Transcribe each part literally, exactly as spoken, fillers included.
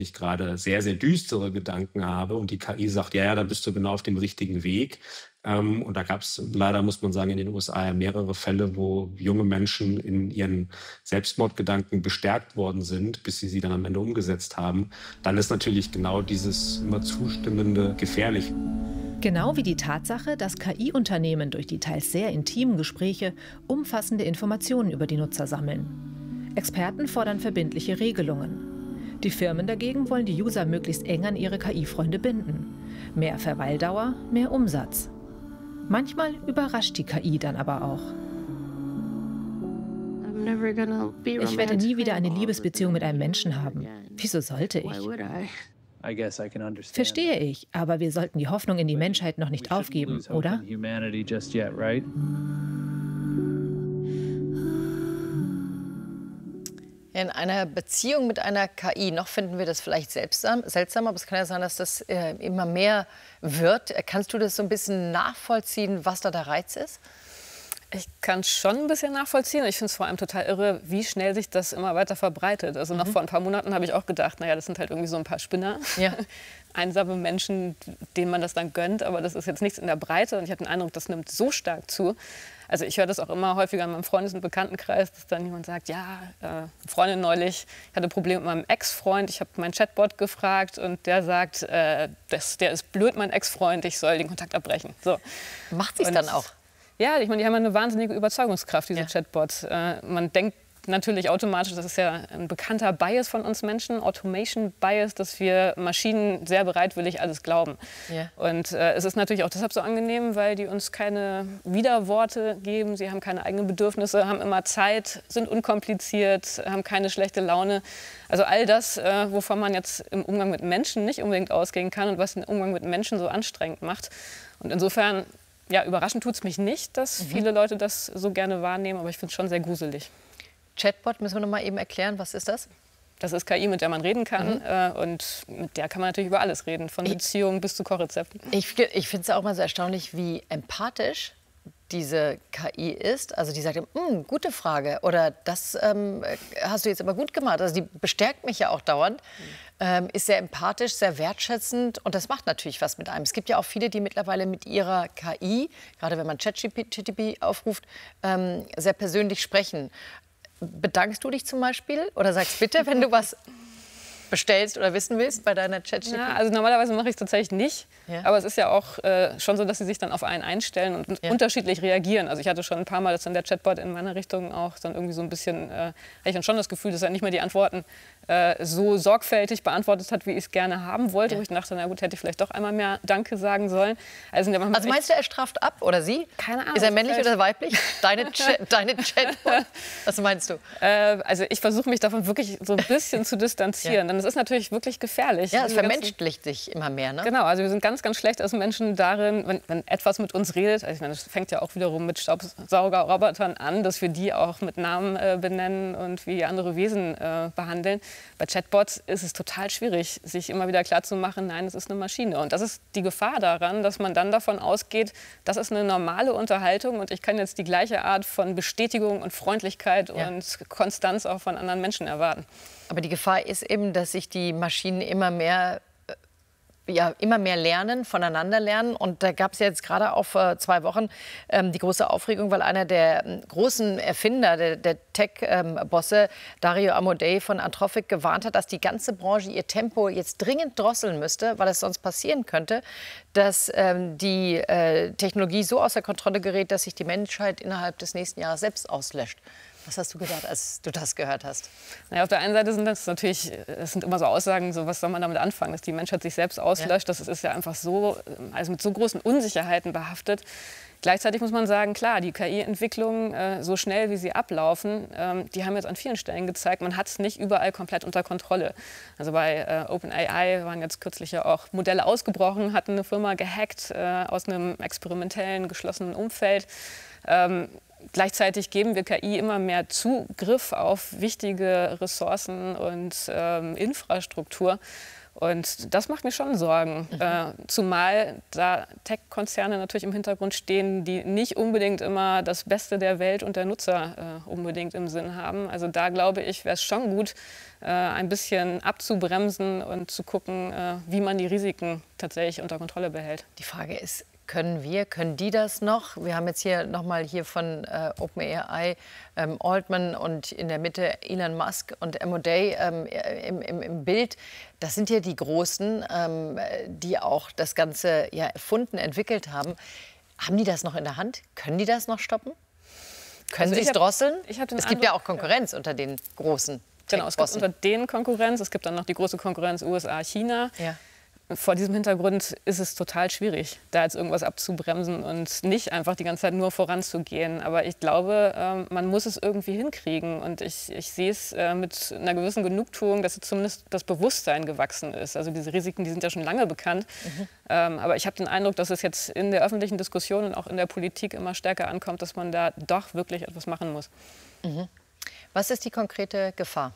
ich gerade sehr, sehr düstere Gedanken habe und die K I sagt: „Ja, ja, da bist du genau auf dem richtigen Weg.“ Ähm, und da gab es leider, muss man sagen, in den U S A ja mehrere Fälle, wo junge Menschen in ihren Selbstmordgedanken bestärkt worden sind, bis sie sie dann am Ende umgesetzt haben. Dann ist natürlich genau dieses immer Zustimmende gefährlich. Genau wie die Tatsache, dass K I-Unternehmen durch die teils sehr intimen Gespräche umfassende Informationen über die Nutzer sammeln. Experten fordern verbindliche Regelungen. Die Firmen dagegen wollen die User möglichst eng an ihre K I-Freunde binden. Mehr Verweildauer, mehr Umsatz. Manchmal überrascht die K I dann aber auch. Ich werde nie wieder eine Liebesbeziehung mit einem Menschen haben. Wieso sollte ich? Verstehe ich, aber wir sollten die Hoffnung in die Menschheit noch nicht aufgeben, oder? In einer Beziehung mit einer K I, noch finden wir das vielleicht seltsam, seltsam, aber es kann ja sein, dass das äh, immer mehr wird. Kannst du das so ein bisschen nachvollziehen, was da der Reiz ist? Ich kann es schon ein bisschen nachvollziehen. Ich finde es vor allem total irre, wie schnell sich das immer weiter verbreitet. Also noch Mhm. vor ein paar Monaten habe ich auch gedacht, naja, das sind halt irgendwie so ein paar Spinner. Ja. Einsame Menschen, denen man das dann gönnt. Aber das ist jetzt nichts in der Breite. Und ich habe den Eindruck, das nimmt so stark zu. Also ich höre das auch immer häufiger in meinem Freundes- und Bekanntenkreis, dass dann jemand sagt, ja, äh, eine Freundin neulich, ich hatte Probleme mit meinem Ex-Freund, ich habe meinen Chatbot gefragt und der sagt, äh, das, der ist blöd, mein Ex-Freund, ich soll den Kontakt abbrechen. So. Macht sich Und dann auch? Ja, ich meine, die haben eine wahnsinnige Überzeugungskraft, diese Ja. Chatbots. Äh, man denkt natürlich automatisch, das ist ja ein bekannter Bias von uns Menschen, Automation Bias, dass wir Maschinen sehr bereitwillig alles glauben. Ja. Und äh, es ist natürlich auch deshalb so angenehm, weil die uns keine Widerworte geben, sie haben keine eigenen Bedürfnisse, haben immer Zeit, sind unkompliziert, haben keine schlechte Laune. Also all das, äh, wovon man jetzt im Umgang mit Menschen nicht unbedingt ausgehen kann und was den Umgang mit Menschen so anstrengend macht. Und insofern, ja, überraschend tut es mich nicht, dass Mhm. viele Leute das so gerne wahrnehmen, aber ich finde es schon sehr gruselig. Chatbot, müssen wir noch mal eben erklären, was ist das? Das ist K I, mit der man reden kann. Mhm. Äh, und mit der kann man natürlich über alles reden, von Ich- Beziehungen bis zu Kochrezepten. Ich, ich finde es auch mal so erstaunlich, wie empathisch diese K I ist. Also die sagt, "Hm, gute Frage oder das ähm, hast du jetzt aber gut gemacht." Also die bestärkt mich ja auch dauernd, ähm, ist sehr empathisch, sehr wertschätzend und das macht natürlich was mit einem. Es gibt ja auch viele, die mittlerweile mit ihrer K I, gerade wenn man ChatGPT aufruft, ähm, sehr persönlich sprechen. Bedankst du dich zum Beispiel oder sagst bitte, wenn du was bestellst oder wissen willst bei deiner ChatGPT? Ja, also normalerweise mache ich es tatsächlich nicht. Ja. Aber es ist ja auch äh, schon so, dass sie sich dann auf einen einstellen und Ja. unterschiedlich reagieren. Also ich hatte schon ein paar Mal, dass dann der Chatbot in meiner Richtung auch dann irgendwie so ein bisschen, äh, hatte ich dann schon das Gefühl, dass er nicht mehr die Antworten äh, so sorgfältig beantwortet hat, wie ich es gerne haben wollte. Ja. Wo ich dachte, na gut, hätte ich vielleicht doch einmal mehr Danke sagen sollen. Also, sind ja manchmal Also meinst du, er straft ab oder sie? Keine Ahnung, Ist er männlich vielleicht- oder weiblich? Deine, Chat, deine Chatbot? Was meinst du? Äh, also ich versuche mich davon wirklich so ein bisschen zu distanzieren. Ja. Denn es ist natürlich wirklich gefährlich. Ja, es Diese ganzen- vermenschlicht sich immer mehr, ne? Genau, also wir sind ganz, ganz schlecht als Menschen darin, wenn, wenn etwas mit uns redet. Also ich meine, das fängt ja auch wiederum mit Staubsaugerrobotern an, dass wir die auch mit Namen äh, benennen und wie andere Wesen äh, behandeln. Bei Chatbots ist es total schwierig, sich immer wieder klarzumachen, nein, es ist eine Maschine. Und das ist die Gefahr daran, dass man dann davon ausgeht, das ist eine normale Unterhaltung und ich kann jetzt die gleiche Art von Bestätigung und Freundlichkeit Ja. und Konstanz auch von anderen Menschen erwarten. Aber die Gefahr ist eben, dass sich die Maschinen immer mehr, äh, ja, immer mehr lernen, voneinander lernen. Und da gab es ja jetzt gerade auch vor zwei Wochen ähm, die große Aufregung, weil einer der ähm, großen Erfinder, der, der Tech-Bosse, Dario Amodei von Anthropic, gewarnt hat, dass die ganze Branche ihr Tempo jetzt dringend drosseln müsste, weil es sonst passieren könnte, dass ähm, die äh, Technologie so außer Kontrolle gerät, dass sich die Menschheit innerhalb des nächsten Jahres selbst auslöscht. Was hast du gedacht, als du das gehört hast? Naja, auf der einen Seite sind das natürlich, das sind immer so Aussagen, so was soll man damit anfangen, dass die Menschheit sich selbst auslöscht. Das ist ja einfach so, also mit so großen Unsicherheiten behaftet. Gleichzeitig muss man sagen, klar, die K I-Entwicklungen, äh, so schnell wie sie ablaufen, ähm, die haben jetzt an vielen Stellen gezeigt, man hat es nicht überall komplett unter Kontrolle. Also bei äh, OpenAI waren jetzt kürzlich ja auch Modelle ausgebrochen, hatten eine Firma gehackt äh, aus einem experimentellen, geschlossenen Umfeld. Ähm, Gleichzeitig geben wir K I immer mehr Zugriff auf wichtige Ressourcen und ähm, Infrastruktur. Und das macht mir schon Sorgen, mhm. äh, zumal da Tech-Konzerne natürlich im Hintergrund stehen, die nicht unbedingt immer das Beste der Welt und der Nutzer äh, unbedingt im Sinn haben. Also da glaube ich, wäre es schon gut, äh, ein bisschen abzubremsen und zu gucken, äh, wie man die Risiken tatsächlich unter Kontrolle behält. Die Frage ist, können wir, können die das noch? Wir haben jetzt hier nochmal hier von äh, OpenAI ähm, Altman und in der Mitte Elon Musk und M und A ähm, im, im, im Bild. Das sind ja die Großen, ähm, die auch das Ganze ja erfunden, entwickelt haben. Haben die das noch in der Hand? Können die das noch stoppen? Können also sie es drosseln? Ich hab den es gibt Eindruck, ja auch Konkurrenz ja. unter den Großen. Genau, es gibt unter denen Konkurrenz. Es gibt dann noch die große Konkurrenz U S A, China. Ja. Vor diesem Hintergrund ist es total schwierig, da jetzt irgendwas abzubremsen und nicht einfach die ganze Zeit nur voranzugehen. Aber ich glaube, man muss es irgendwie hinkriegen. Und ich, ich sehe es mit einer gewissen Genugtuung, dass zumindest das Bewusstsein gewachsen ist. Also diese Risiken, die sind ja schon lange bekannt. Mhm. Aber ich habe den Eindruck, dass es jetzt in der öffentlichen Diskussion und auch in der Politik immer stärker ankommt, dass man da doch wirklich etwas machen muss. Mhm. Was ist die konkrete Gefahr?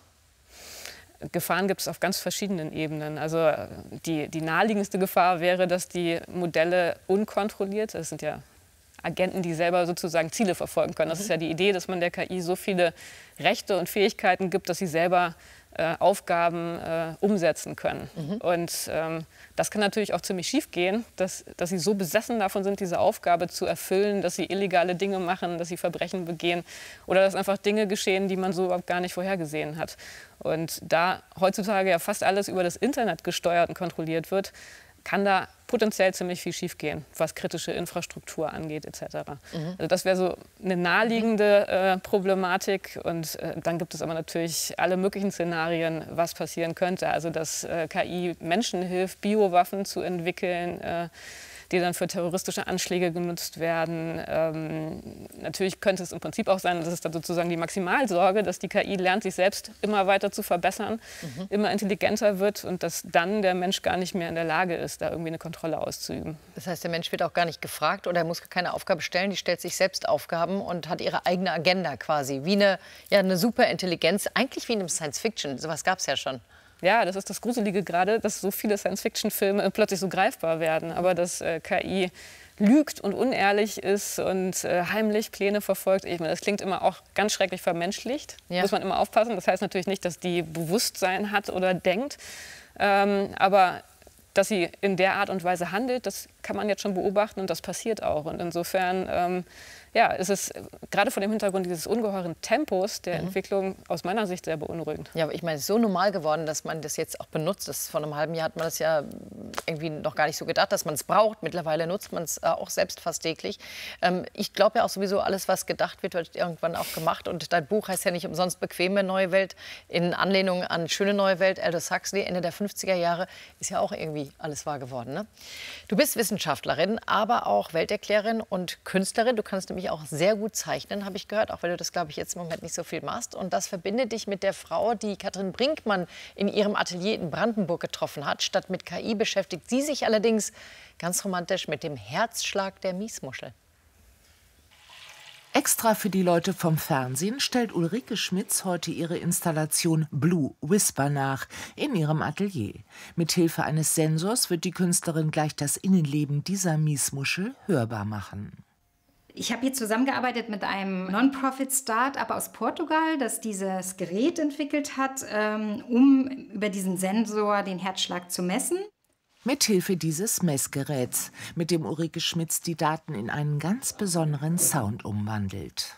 Gefahren gibt es auf ganz verschiedenen Ebenen. Also die, die naheliegendste Gefahr wäre, dass die Modelle unkontrolliert, das sind ja Agenten, die selber sozusagen Ziele verfolgen können. Das ist ja die Idee, dass man der K I so viele Rechte und Fähigkeiten gibt, dass sie selber äh, Aufgaben äh, umsetzen können. Mhm. Und ähm, das kann natürlich auch ziemlich schief gehen, dass, dass sie so besessen davon sind, diese Aufgabe zu erfüllen, dass sie illegale Dinge machen, dass sie Verbrechen begehen oder dass einfach Dinge geschehen, die man so überhaupt gar nicht vorhergesehen hat. Und da heutzutage ja fast alles über das Internet gesteuert und kontrolliert wird, kann da potenziell ziemlich viel schiefgehen, was kritische Infrastruktur angeht et cetera. Mhm. Also das wäre so eine naheliegende äh, Problematik. Und äh, dann gibt es aber natürlich alle möglichen Szenarien, was passieren könnte. Also dass äh, K I Menschen hilft, Biowaffen zu entwickeln, äh, die dann für terroristische Anschläge genutzt werden. Ähm, natürlich könnte es im Prinzip auch sein, das ist dann sozusagen die Maximalsorge, dass die K I lernt, sich selbst immer weiter zu verbessern, mhm. immer intelligenter wird und dass dann der Mensch gar nicht mehr in der Lage ist, da irgendwie eine Kontrolle auszuüben. Das heißt, der Mensch wird auch gar nicht gefragt oder er muss keine Aufgabe stellen, die stellt sich selbst Aufgaben und hat ihre eigene Agenda quasi, wie eine, ja, eine Superintelligenz, eigentlich wie in einem Science-Fiction, sowas gab es ja schon. Ja, das ist das Gruselige gerade, dass so viele Science-Fiction-Filme plötzlich so greifbar werden. Aber dass äh, K I lügt und unehrlich ist und äh, heimlich Pläne verfolgt. Ich meine, das klingt immer auch ganz schrecklich vermenschlicht. Ja. Muss man immer aufpassen. Das heißt natürlich nicht, dass die Bewusstsein hat oder denkt. Ähm, aber dass sie in der Art und Weise handelt, das kann man jetzt schon beobachten und das passiert auch. Und insofern ähm, ja, ist es gerade vor dem Hintergrund dieses ungeheuren Tempos der mhm. Entwicklung aus meiner Sicht sehr beunruhigend. Ja, aber ich meine, es ist so normal geworden, dass man das jetzt auch benutzt. Das, vor einem halben Jahr hat man das ja irgendwie noch gar nicht so gedacht, dass man es braucht. Mittlerweile nutzt man es äh, auch selbst fast täglich. Ähm, ich glaube ja auch sowieso, alles, was gedacht wird, wird irgendwann auch gemacht. Und dein Buch heißt ja nicht umsonst Bequeme neue Welt, in Anlehnung an Schöne neue Welt. Aldous Huxley, Ende der fünfziger Jahre, ist ja auch irgendwie alles wahr geworden. Ne? Du bist Wissenschaftlerin, aber auch Welterklärerin und Künstlerin. Du kannst nämlich auch sehr gut zeichnen, habe ich gehört, auch weil du das, glaube ich, jetzt im Moment nicht so viel machst. Und das verbindet dich mit der Frau, die Katrin Brinkmann in ihrem Atelier in Brandenburg getroffen hat. Statt mit K I beschäftigt sie sich allerdings ganz romantisch mit dem Herzschlag der Miesmuschel. Extra für die Leute vom Fernsehen stellt Ulrike Schmitz heute ihre Installation Blue Whisper nach in ihrem Atelier. Mithilfe eines Sensors wird die Künstlerin gleich das Innenleben dieser Miesmuschel hörbar machen. Ich habe hier zusammengearbeitet mit einem Non-Profit-Start-up aus Portugal, das dieses Gerät entwickelt hat, um über diesen Sensor den Herzschlag zu messen. Mithilfe dieses Messgeräts, mit dem Ulrike Schmitz die Daten in einen ganz besonderen Sound umwandelt.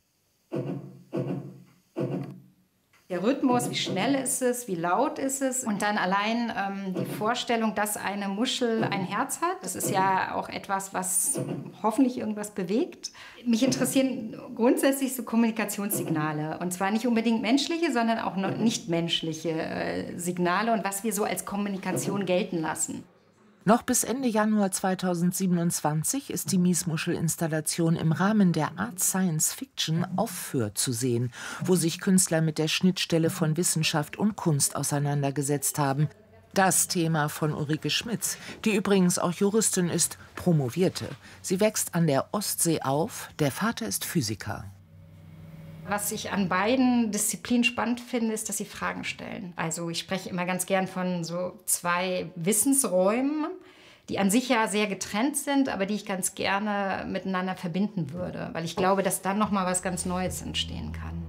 Der Rhythmus, wie schnell ist es, wie laut ist es und dann allein ähm, die Vorstellung, dass eine Muschel ein Herz hat. Das ist ja auch etwas, was hoffentlich irgendwas bewegt. Mich interessieren grundsätzlich so Kommunikationssignale und zwar nicht unbedingt menschliche, sondern auch nichtmenschliche äh, Signale und was wir so als Kommunikation gelten lassen. Noch bis Ende Januar zweitausendsiebenundzwanzig ist die Miesmuschel-Installation im Rahmen der Art Science Fiction auf Fürth zu sehen, wo sich Künstler mit der Schnittstelle von Wissenschaft und Kunst auseinandergesetzt haben. Das Thema von Ulrike Schmitz, die übrigens auch Juristin ist, promovierte. Sie wächst an der Ostsee auf, der Vater ist Physiker. Was ich an beiden Disziplinen spannend finde, ist, dass sie Fragen stellen. Also ich spreche immer ganz gern von so zwei Wissensräumen, die an sich ja sehr getrennt sind, aber die ich ganz gerne miteinander verbinden würde, weil ich glaube, dass dann noch mal was ganz Neues entstehen kann.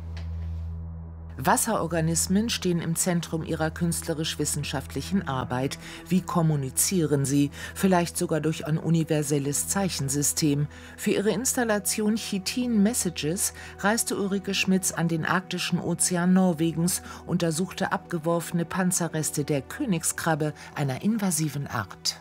Wasserorganismen stehen im Zentrum ihrer künstlerisch-wissenschaftlichen Arbeit. Wie kommunizieren sie? Vielleicht sogar durch ein universelles Zeichensystem. Für ihre Installation Chitin Messages reiste Ulrike Schmitz an den arktischen Ozean Norwegens, untersuchte abgeworfene Panzerreste der Königskrabbe, einer invasiven Art.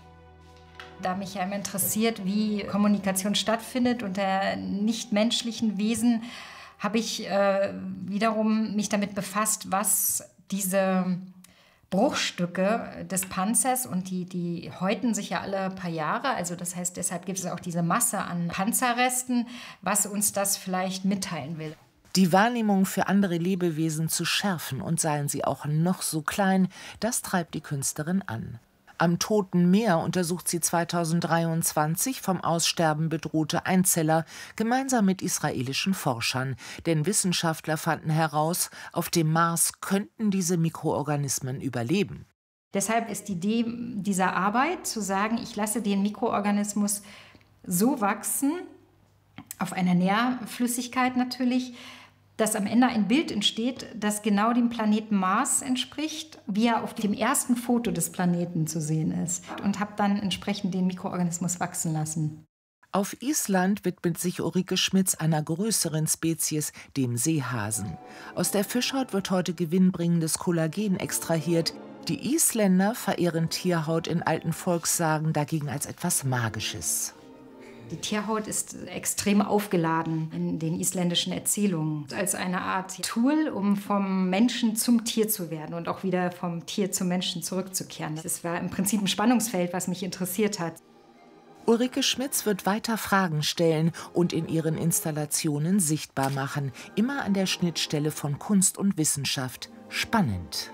Da mich ja immer interessiert, wie Kommunikation stattfindet unter nichtmenschlichen Wesen, habe ich äh, wiederum mich damit befasst, was diese Bruchstücke des Panzers, und die, die häuten sich ja alle paar Jahre, also das heißt, deshalb gibt es auch diese Masse an Panzerresten, was uns das vielleicht mitteilen will. Die Wahrnehmung für andere Lebewesen zu schärfen, und seien sie auch noch so klein, das treibt die Künstlerin an. Am Toten Meer untersucht sie zweitausenddreiundzwanzig vom Aussterben bedrohte Einzeller gemeinsam mit israelischen Forschern. Denn Wissenschaftler fanden heraus, auf dem Mars könnten diese Mikroorganismen überleben. Deshalb ist die Idee dieser Arbeit zu sagen, ich lasse den Mikroorganismus so wachsen, auf einer Nährflüssigkeit natürlich, dass am Ende ein Bild entsteht, das genau dem Planeten Mars entspricht, wie er auf dem ersten Foto des Planeten zu sehen ist. Und habe dann entsprechend den Mikroorganismus wachsen lassen. Auf Island widmet sich Ulrike Schmitz einer größeren Spezies, dem Seehasen. Aus der Fischhaut wird heute gewinnbringendes Kollagen extrahiert. Die Isländer verehren Tierhaut in alten Volkssagen dagegen als etwas Magisches. Die Tierhaut ist extrem aufgeladen in den isländischen Erzählungen. Als eine Art Tool, um vom Menschen zum Tier zu werden und auch wieder vom Tier zum Menschen zurückzukehren. Das war im Prinzip ein Spannungsfeld, was mich interessiert hat. Ulrike Schmitz wird weiter Fragen stellen und in ihren Installationen sichtbar machen. Immer an der Schnittstelle von Kunst und Wissenschaft. Spannend.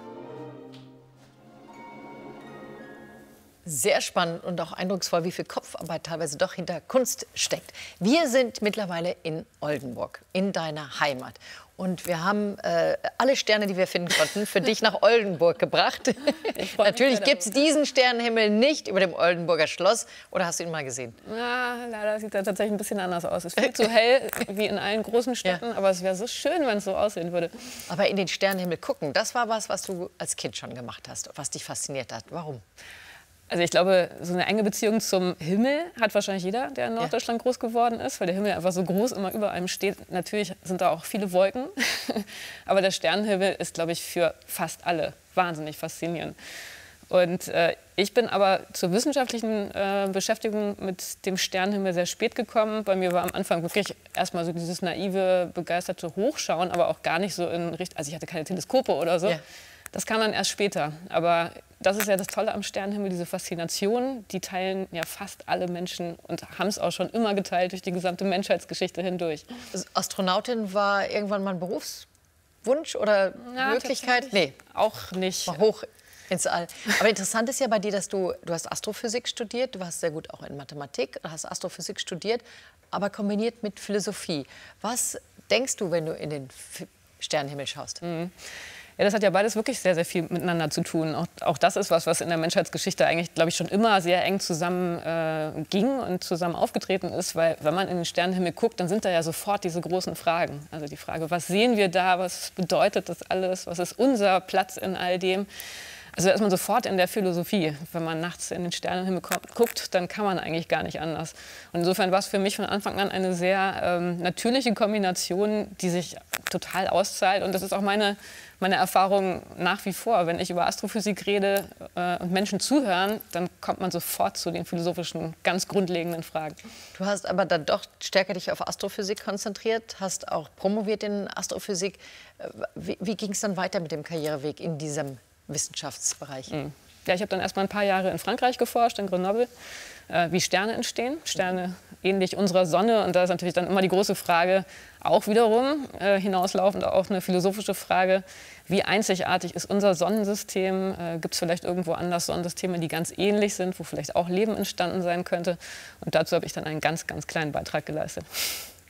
Sehr spannend und auch eindrucksvoll, wie viel Kopfarbeit teilweise doch hinter Kunst steckt. Wir sind mittlerweile in Oldenburg, in deiner Heimat. Und wir haben äh, alle Sterne, die wir finden konnten, für dich nach Oldenburg gebracht. Natürlich gibt es diesen Sternenhimmel nicht über dem Oldenburger Schloss. Oder hast du ihn mal gesehen? Ja, leider sieht er tatsächlich ein bisschen anders aus. Es ist viel zu hell, wie in allen großen Städten. Ja. Aber es wäre so schön, wenn es so aussehen würde. Aber in den Sternenhimmel gucken, das war was, was du als Kind schon gemacht hast, was dich fasziniert hat. Warum? Also ich glaube, so eine enge Beziehung zum Himmel hat wahrscheinlich jeder, der in Norddeutschland ja. groß geworden ist, weil der Himmel einfach so groß immer über einem steht. Natürlich sind da auch viele Wolken, aber der Sternenhimmel ist, glaube ich, für fast alle wahnsinnig faszinierend. Und äh, ich bin aber zur wissenschaftlichen äh, Beschäftigung mit dem Sternenhimmel sehr spät gekommen. Bei mir war am Anfang wirklich erstmal so dieses naive, begeisterte Hochschauen, aber auch gar nicht so in Richtung, also ich hatte keine Teleskope oder so. Ja. Das kam dann erst später. Aber das ist ja das Tolle am Sternenhimmel, diese Faszination, die teilen ja fast alle Menschen und haben es auch schon immer geteilt durch die gesamte Menschheitsgeschichte hindurch. Astronautin war irgendwann mal ein Berufswunsch oder ja, Möglichkeit? Nee, auch nicht. War hoch ins All. Aber interessant ist ja bei dir, dass du, du hast Astrophysik studiert, du warst sehr gut auch in Mathematik, hast Astrophysik studiert, aber kombiniert mit Philosophie. Was denkst du, wenn du in den Sternenhimmel schaust? Mhm. Ja, das hat ja beides wirklich sehr, sehr viel miteinander zu tun. Auch, auch das ist was, was in der Menschheitsgeschichte eigentlich, glaube ich, schon immer sehr eng zusammen äh, ging und zusammen aufgetreten ist. Weil wenn man in den Sternenhimmel guckt, dann sind da ja sofort diese großen Fragen. Also die Frage, was sehen wir da, was bedeutet das alles, was ist unser Platz in all dem? Also da ist man sofort in der Philosophie. Wenn man nachts in den Sternenhimmel guckt, dann kann man eigentlich gar nicht anders. Und insofern war es für mich von Anfang an eine sehr ähm, natürliche Kombination, die sich total auszahlt. Und das ist auch meine, meine Erfahrung nach wie vor. Wenn ich über Astrophysik rede äh, und Menschen zuhören, dann kommt man sofort zu den philosophischen, ganz grundlegenden Fragen. Du hast aber dann doch stärker dich auf Astrophysik konzentriert, hast auch promoviert in Astrophysik. Wie, wie ging es dann weiter mit dem Karriereweg in diesem Wissenschaftsbereich? Ja, ich habe dann erst mal ein paar Jahre in Frankreich geforscht, in Grenoble, äh, wie Sterne entstehen. Sterne ähnlich unserer Sonne. Und da ist natürlich dann immer die große Frage, auch wiederum äh, hinauslaufend auch eine philosophische Frage, wie einzigartig ist unser Sonnensystem? Äh, Gibt es vielleicht irgendwo anders Sonnensysteme, die ganz ähnlich sind, wo vielleicht auch Leben entstanden sein könnte? Und dazu habe ich dann einen ganz, ganz kleinen Beitrag geleistet.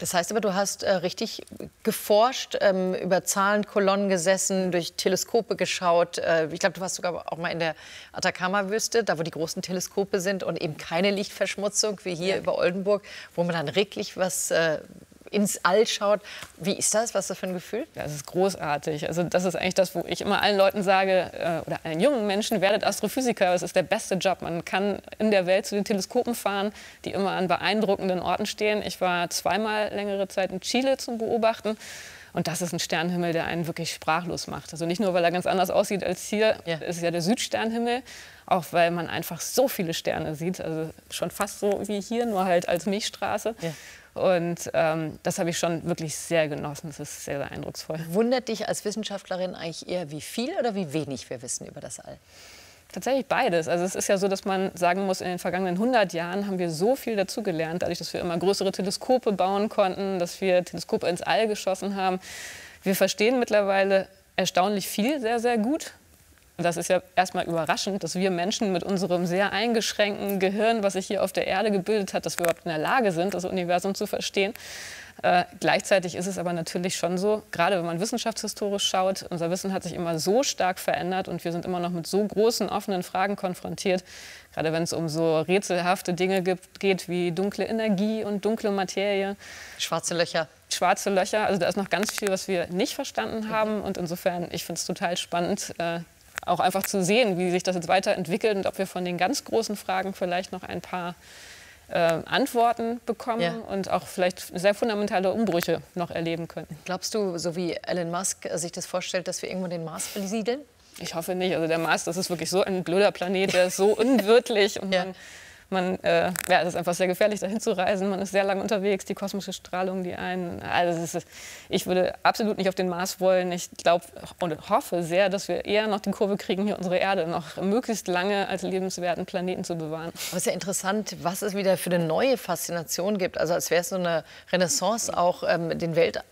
Das heißt aber, du hast äh, richtig geforscht, ähm, über Zahlenkolonnen gesessen, durch Teleskope geschaut. Äh, ich glaube, du warst sogar auch mal in der Atacama-Wüste, da wo die großen Teleskope sind und eben keine Lichtverschmutzung wie hier ja. über Oldenburg, wo man dann wirklich was äh, ins All schaut. Wie ist das? Was ist das für ein Gefühl? Ja, das ist großartig. Also das ist eigentlich das, wo ich immer allen Leuten sage, äh, oder allen jungen Menschen, werdet Astrophysiker. Das ist der beste Job. Man kann in der Welt zu den Teleskopen fahren, die immer an beeindruckenden Orten stehen. Ich war zweimal längere Zeit in Chile zum Beobachten. Und das ist ein Sternenhimmel, der einen wirklich sprachlos macht. Also nicht nur, weil er ganz anders aussieht als hier, ja. ist ja der Südsternenhimmel, auch weil man einfach so viele Sterne sieht. Also schon fast so wie hier, nur halt als Milchstraße. Ja. Und ähm, das habe ich schon wirklich sehr genossen. Das ist sehr, sehr eindrucksvoll. Wundert dich als Wissenschaftlerin eigentlich eher, wie viel oder wie wenig wir wissen über das All? Tatsächlich beides. Also es ist ja so, dass man sagen muss, in den vergangenen hundert Jahren haben wir so viel dazugelernt, dadurch, dass wir immer größere Teleskope bauen konnten, dass wir Teleskope ins All geschossen haben. Wir verstehen mittlerweile erstaunlich viel sehr, sehr gut. Das ist ja erstmal überraschend, dass wir Menschen mit unserem sehr eingeschränkten Gehirn, was sich hier auf der Erde gebildet hat, dass wir überhaupt in der Lage sind, das Universum zu verstehen. Äh, gleichzeitig ist es aber natürlich schon so, gerade wenn man wissenschaftshistorisch schaut, unser Wissen hat sich immer so stark verändert und wir sind immer noch mit so großen, offenen Fragen konfrontiert. Gerade wenn es um so rätselhafte Dinge gibt, geht wie dunkle Energie und dunkle Materie. Schwarze Löcher. Schwarze Löcher, also da ist noch ganz viel, was wir nicht verstanden haben. Und insofern, ich finde es total spannend, äh, auch einfach zu sehen, wie sich das jetzt weiterentwickelt und ob wir von den ganz großen Fragen vielleicht noch ein paar äh, Antworten bekommen ja. und auch vielleicht sehr fundamentale Umbrüche noch erleben könnten. Glaubst du, so wie Elon Musk sich das vorstellt, dass wir irgendwo den Mars besiedeln? Ich hoffe nicht. Also der Mars, das ist wirklich so ein blöder Planet, der ist so unwirtlich und ja. man, man äh, ja, es ist einfach sehr gefährlich, dahin zu reisen. Man ist sehr lange unterwegs, die kosmische Strahlung, die einen. Also es ist, ich würde absolut nicht auf den Mars wollen. Ich glaube und hoffe sehr, dass wir eher noch die Kurve kriegen, hier unsere Erde noch möglichst lange als lebenswerten Planeten zu bewahren. Aber es ist ja interessant, was es wieder für eine neue Faszination gibt. Also als wäre es so eine Renaissance, auch ähm, den Weltall.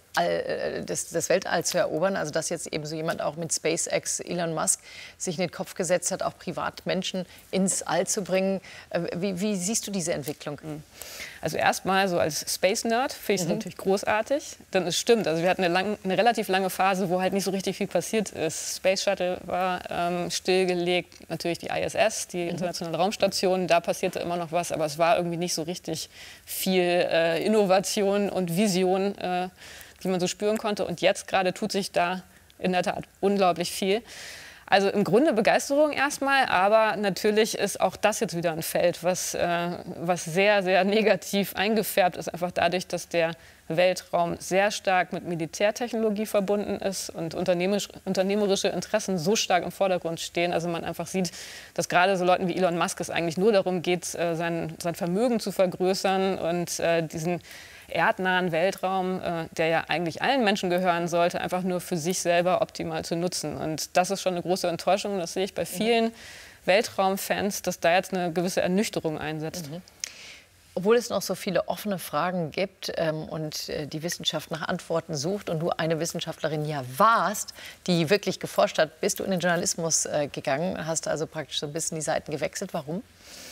Das, das Weltall zu erobern, also dass jetzt eben so jemand auch mit SpaceX, Elon Musk, sich in den Kopf gesetzt hat, auch Privatmenschen ins All zu bringen. Wie, wie siehst du diese Entwicklung? Also erstmal so als Space-Nerd finde ich es mhm. natürlich großartig, denn es stimmt, also wir hatten eine, lang, eine relativ lange Phase, wo halt nicht so richtig viel passiert ist. Space Shuttle war ähm, stillgelegt, natürlich die I S S, die mhm. internationale Raumstation, da passierte immer noch was, aber es war irgendwie nicht so richtig viel äh, Innovation und Vision, äh, die man so spüren konnte. Und jetzt gerade tut sich da in der Tat unglaublich viel. Also im Grunde Begeisterung erstmal, aber natürlich ist auch das jetzt wieder ein Feld, was, äh, was sehr, sehr negativ eingefärbt ist, einfach dadurch, dass der Weltraum sehr stark mit Militärtechnologie verbunden ist und unternehmerisch, unternehmerische Interessen so stark im Vordergrund stehen. Also man einfach sieht, dass gerade so Leuten wie Elon Musk es eigentlich nur darum geht, äh, sein, sein Vermögen zu vergrößern und äh, diesen erdnahen Weltraum, äh, der ja eigentlich allen Menschen gehören sollte, einfach nur für sich selber optimal zu nutzen. Und das ist schon eine große Enttäuschung. Das sehe ich bei vielen mhm. Weltraumfans, dass da jetzt eine gewisse Ernüchterung einsetzt. Mhm. Obwohl es noch so viele offene Fragen gibt ähm, und äh, die Wissenschaft nach Antworten sucht und du eine Wissenschaftlerin ja warst, die wirklich geforscht hat, bist du in den Journalismus äh, gegangen, hast also praktisch so ein bisschen die Seiten gewechselt. Warum?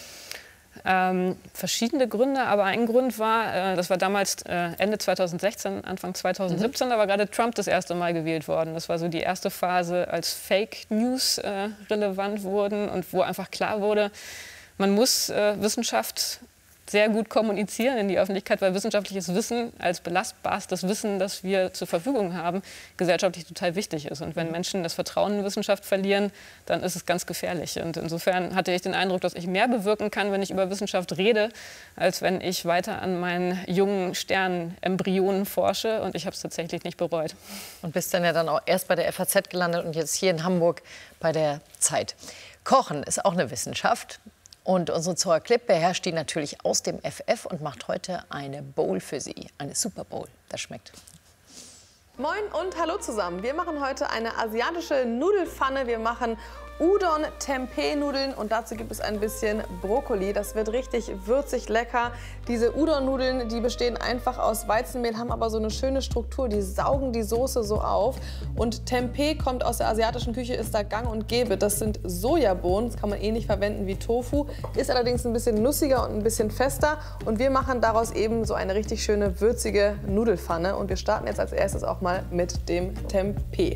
Ähm, verschiedene Gründe, aber ein Grund war, äh, das war damals äh, Ende zweitausendsechzehn, Anfang zweitausendsiebzehn, mhm. da war gerade Trump das erste Mal gewählt worden. Das war so die erste Phase, als Fake News äh, relevant wurden und wo einfach klar wurde, man muss äh, Wissenschaft sehr gut kommunizieren in die Öffentlichkeit, weil wissenschaftliches Wissen als belastbarstes Wissen, das wir zur Verfügung haben, gesellschaftlich total wichtig ist. Und wenn Menschen das Vertrauen in Wissenschaft verlieren, dann ist es ganz gefährlich. Und insofern hatte ich den Eindruck, dass ich mehr bewirken kann, wenn ich über Wissenschaft rede, als wenn ich weiter an meinen jungen Sternenembryonen forsche. Und ich habe es tatsächlich nicht bereut. Und bist dann ja dann auch erst bei der F A Z gelandet und jetzt hier in Hamburg bei der Zeit. Kochen ist auch eine Wissenschaft. Und unsere Zoa Klipp beherrscht die natürlich aus dem F F und macht heute eine Bowl für Sie. Eine Super Bowl. Das schmeckt. Moin und hallo zusammen. Wir machen heute eine asiatische Nudelpfanne. Wir machen Udon Tempeh-Nudeln und dazu gibt es ein bisschen Brokkoli. Das wird richtig würzig lecker. Diese Udon-Nudeln, die bestehen einfach aus Weizenmehl, haben aber so eine schöne Struktur. Die saugen die Soße so auf. Und Tempeh kommt aus der asiatischen Küche, ist da gang und gäbe. Das sind Sojabohnen, das kann man ähnlich verwenden wie Tofu, ist allerdings ein bisschen nussiger und ein bisschen fester. Und wir machen daraus eben so eine richtig schöne würzige Nudelfanne. Und wir starten jetzt als erstes auch mal mit dem Tempeh.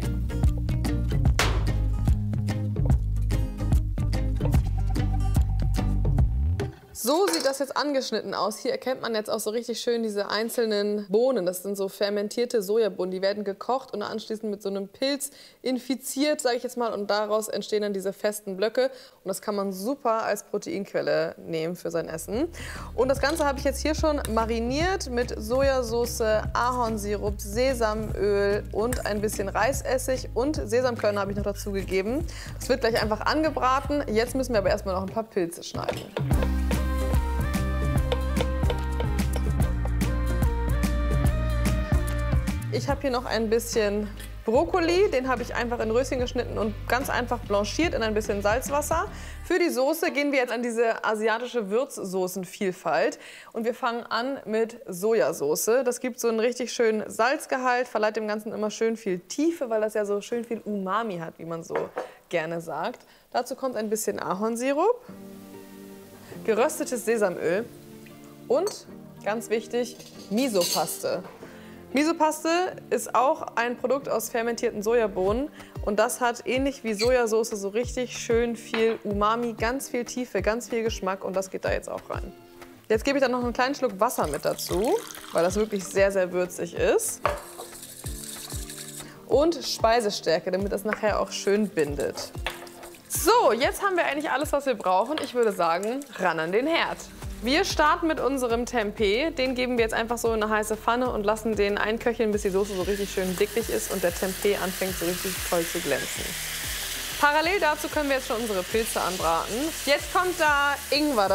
So sieht das jetzt angeschnitten aus. Hier erkennt man jetzt auch so richtig schön diese einzelnen Bohnen. Das sind so fermentierte Sojabohnen. Die werden gekocht und anschließend mit so einem Pilz infiziert, sage ich jetzt mal. Und daraus entstehen dann diese festen Blöcke. Und das kann man super als Proteinquelle nehmen für sein Essen. Und das Ganze habe ich jetzt hier schon mariniert mit Sojasauce, Ahornsirup, Sesamöl und ein bisschen Reisessig. Und Sesamkörner habe ich noch dazu gegeben. Das wird gleich einfach angebraten. Jetzt müssen wir aber erstmal noch ein paar Pilze schneiden. Ich habe hier noch ein bisschen Brokkoli, den habe ich einfach in Röschen geschnitten und ganz einfach blanchiert in ein bisschen Salzwasser. Für die Soße gehen wir jetzt an diese asiatische Würzsoßenvielfalt und wir fangen an mit Sojasauce. Das gibt so einen richtig schönen Salzgehalt, verleiht dem Ganzen immer schön viel Tiefe, weil das ja so schön viel Umami hat, wie man so gerne sagt. Dazu kommt ein bisschen Ahornsirup, geröstetes Sesamöl und, ganz wichtig, Misopaste. Misopaste ist auch ein Produkt aus fermentierten Sojabohnen und das hat ähnlich wie Sojasauce so richtig schön viel Umami, ganz viel Tiefe, ganz viel Geschmack und das geht da jetzt auch rein. Jetzt gebe ich dann noch einen kleinen Schluck Wasser mit dazu, weil das wirklich sehr, sehr würzig ist. Und Speisestärke, damit das nachher auch schön bindet. So, jetzt haben wir eigentlich alles, was wir brauchen. Ich würde sagen, ran an den Herd. Wir starten mit unserem Tempeh. Den geben wir jetzt einfach so in eine heiße Pfanne und lassen den einköcheln, bis die Soße so richtig schön dicklich ist und der Tempeh anfängt so richtig toll zu glänzen. Parallel dazu können wir jetzt schon unsere Pilze anbraten. Jetzt kommt da Ingwer